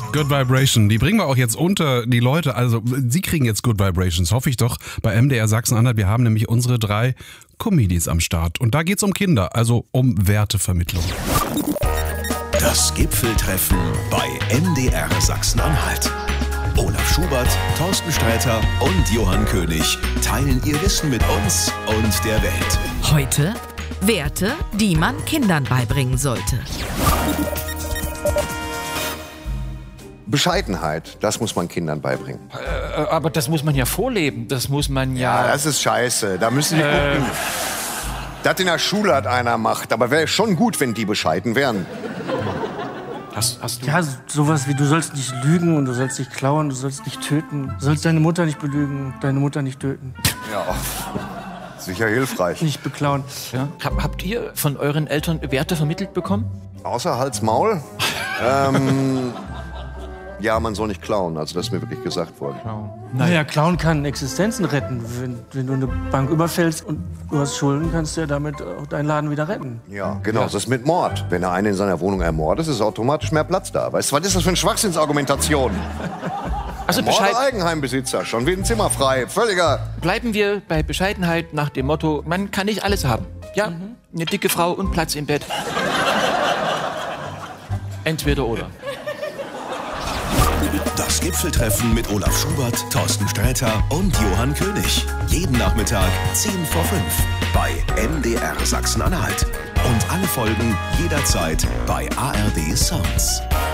Good Vibration, die bringen wir auch jetzt unter die Leute. Also Sie kriegen jetzt Good Vibrations, hoffe ich doch, bei MDR Sachsen-Anhalt. Wir haben nämlich unsere 3 Comedies am Start. Und da geht's um Kinder, also um Wertevermittlung. Das Gipfeltreffen bei MDR Sachsen-Anhalt. Olaf Schubert, Thorsten Sträter und Johann König teilen ihr Wissen mit uns und der Welt. Heute Werte, die man Kindern beibringen sollte. Bescheidenheit, das muss man Kindern beibringen. Aber das muss man ja vorleben. Das muss man Ja, das ist scheiße. Da müssen die gucken. Das in der Schule hat einer macht. Aber wäre schon gut, wenn die bescheiden wären. Hast du? Ja, sowas wie, du sollst nicht lügen und du sollst nicht klauen, du sollst nicht töten. Du sollst deine Mutter nicht belügen, deine Mutter nicht töten. Ja, sicher hilfreich. Nicht beklauen. Ja. Habt ihr von euren Eltern Werte vermittelt bekommen? Außer Hals-Maul. Ja, man soll nicht klauen. Also das ist mir wirklich gesagt worden. Naja, Klauen kann Existenzen retten. Wenn du eine Bank überfällst und du hast Schulden, kannst du ja damit auch deinen Laden wieder retten. Ja, genau. Das ist mit Mord. Wenn er einen in seiner Wohnung ermordet, ist automatisch mehr Platz da. Weißt du, was ist das für eine Schwachsinnsargumentation? Also Morde Eigenheimbesitzer, schon wieder ein Zimmer frei. Völliger... Bleiben wir bei Bescheidenheit nach dem Motto, man kann nicht alles haben. Ja, eine dicke Frau und Platz im Bett. Entweder oder. Das Gipfeltreffen mit Olaf Schubert, Thorsten Sträter und Johann König. Jeden Nachmittag 10 vor 5 bei MDR Sachsen-Anhalt. Und alle Folgen jederzeit bei ARD Sounds.